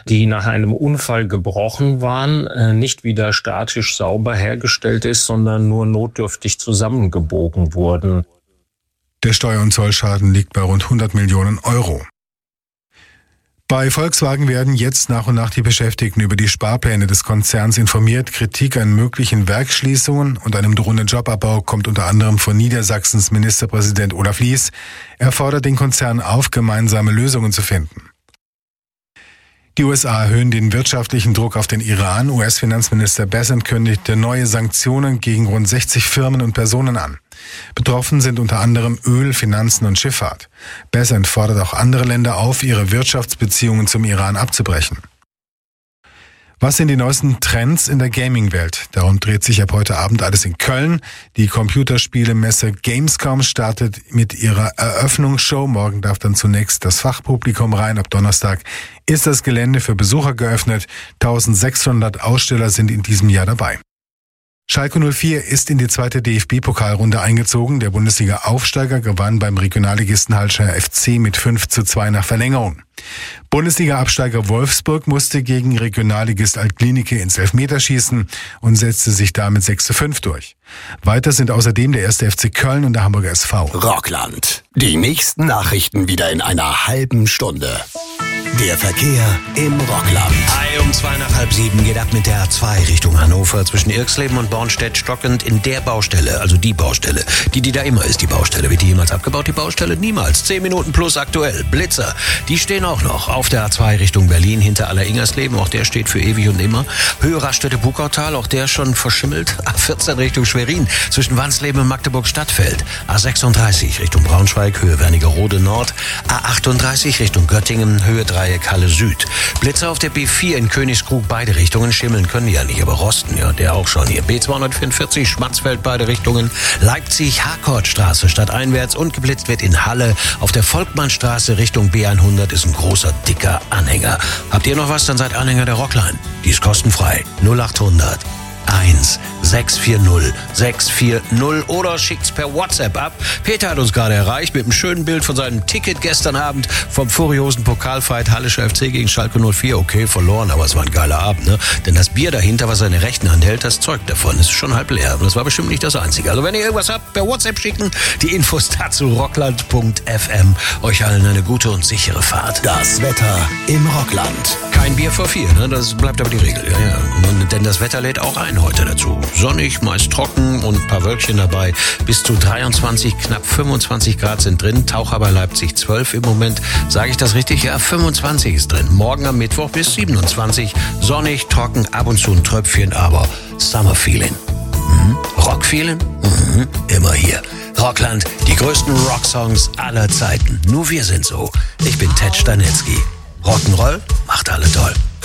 die nach einem Unfall gebrochen waren, nicht wieder statisch sauber hergestellt ist, sondern nur notdürftig zusammengebogen wurden. Der Steuer- und Zollschaden liegt bei rund 100 Millionen Euro. Bei Volkswagen werden jetzt nach und nach die Beschäftigten über die Sparpläne des Konzerns informiert. Kritik an möglichen Werksschließungen und einem drohenden Jobabbau kommt unter anderem von Niedersachsens Ministerpräsident Olaf Lies. Er fordert den Konzern auf, gemeinsame Lösungen zu finden. Die USA erhöhen den wirtschaftlichen Druck auf den Iran. US-Finanzminister Bessent kündigte neue Sanktionen gegen rund 60 Firmen und Personen an. Betroffen sind unter anderem Öl, Finanzen und Schifffahrt. Bessent fordert auch andere Länder auf, ihre Wirtschaftsbeziehungen zum Iran abzubrechen. Was sind die neuesten Trends in der Gaming-Welt? Darum dreht sich ab heute Abend alles in Köln. Die Computerspielemesse Gamescom startet mit ihrer Eröffnungsshow. Morgen darf dann zunächst das Fachpublikum rein. Ab Donnerstag ist das Gelände für Besucher geöffnet. 1600 Aussteller sind in diesem Jahr dabei. Schalke 04 ist in die zweite DFB-Pokalrunde eingezogen. Der Bundesliga-Aufsteiger gewann beim Regionalligisten Hallischer FC mit 5:2 nach Verlängerung. Bundesliga-Absteiger Wolfsburg musste gegen Regionalligist Altklinike ins Elfmeterschießen und setzte sich damit 6:5 durch. Weiter sind außerdem der 1. FC Köln und der Hamburger SV. Rockland. Die nächsten Nachrichten wieder in einer halben Stunde. Der Verkehr im Rockland. Um 6:55 geht ab mit der A2 Richtung Hannover zwischen Irxleben und Bornstedt stockend in der Baustelle, also die Baustelle, die da immer ist, die Baustelle. Wird die jemals abgebaut, die Baustelle? Niemals. 10 Minuten plus aktuell. Blitzer, die stehen auch noch auf der A2 Richtung Berlin hinter Aller-Ingersleben. Auch der steht für ewig und immer. Höhe Raststätte Bukautal, auch der schon verschimmelt. A14 Richtung Schwerin zwischen Wansleben und Magdeburg-Stadtfeld. A36 Richtung Braunschweig, Höhe Wernigerode Nord. A38 Richtung Göttingen, Höhe Dreieck Halle Süd. Blitzer auf der B4 in Königskrug, beide Richtungen. Schimmeln können die ja nicht, aber rosten, ja, der auch schon hier. B244 Schmatzfeld, beide Richtungen. Leipzig Harkortstraße stadteinwärts und geblitzt wird in Halle. Auf der Volkmannstraße Richtung B100 ist ein großer, dicker Anhänger. Habt ihr noch was? Dann seid Anhänger der Rockline. Die ist kostenfrei. 0800 640 640 oder schickt's per WhatsApp ab. Peter hat uns gerade erreicht mit einem schönen Bild von seinem Ticket gestern Abend vom furiosen Pokalfight Hallischer FC gegen Schalke 04. Okay, verloren, aber es war ein geiler Abend, ne? Denn das Bier dahinter, was er in der rechten Hand hält, das zeugt davon. Ist schon halb leer. Und das war bestimmt nicht das Einzige. Also wenn ihr irgendwas habt, per WhatsApp schicken. Die Infos dazu rockland.fm. Euch allen eine gute und sichere Fahrt. Das Wetter im Rockland. Kein Bier vor 4, ne? Das bleibt aber die Regel. Ja. Denn das Wetter lädt auch ein heute dazu. Sonnig, meist trocken und ein paar Wölkchen dabei. Bis zu 23, knapp 25 Grad sind drin. Taucher bei Leipzig 12 im Moment. Sage ich das richtig? Ja, 25 ist drin. Morgen am Mittwoch bis 27. Sonnig, trocken, ab und zu ein Tröpfchen, aber Summer Feeling. Rock Feeling? Immer hier. Rockland, die größten Rocksongs aller Zeiten. Nur wir sind so. Ich bin Ted Stanetzky. Rock'n'Roll macht alle toll.